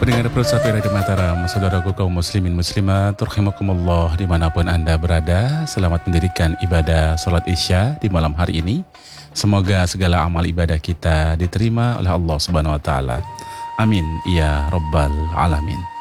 Pendengar Persatu Radio Mataram, saudaraku kaum muslimin muslimat, rahimakumullah dimanapun Anda berada. Selamat mendirikan ibadah sholat isya di malam hari ini. Semoga segala amal ibadah kita diterima oleh Allah Subhanahu wa Ta'ala. Amin ya Rabbal Alamin.